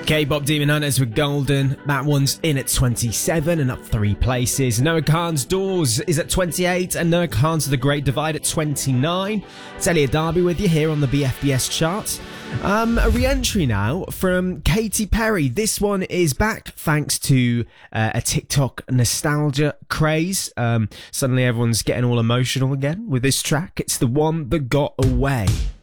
K-pop Demon Hunters with Golden. That one's in at 27 and up 3 places. Noah Kahan's Doors is at 28 and Noah Kahan's The Great Divide at 29. It's Elliot Darby with you here on the BFBS chart. A re-entry now from Katy Perry. This one is back thanks to a TikTok nostalgia craze. Suddenly everyone's getting all emotional again with this track. It's The One That Got Away.